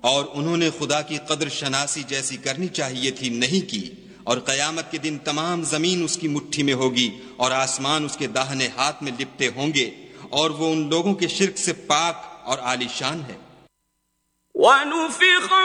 और उन्होंने खुदा की कद्र शनासी जैसी करनी चाहिए थी, नहीं की। और क़यामत के दिन तमाम जमीन उसकी मुट्ठी में होगी और आसमान उसके दाहिने हाथ में लिपटे होंगे, और वो उन लोगों के शिर्क से पाक और आलीशान है।